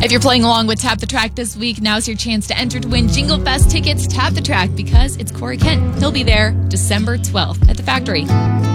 If you're playing along with Tap the Track this week, now's your chance to enter to win Jingle Fest tickets. Tap the Track because it's Corey Kent. He'll be there December 12th at the Factory.